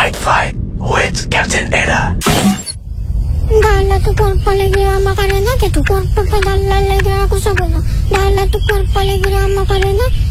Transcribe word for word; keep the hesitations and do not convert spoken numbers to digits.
Night Fight with Captain Ada. Dala tu cuerpo alegría Macarena, que tu cuerpo pedala alegría cosa buena. Dala tu cuerpo alegría Macarena.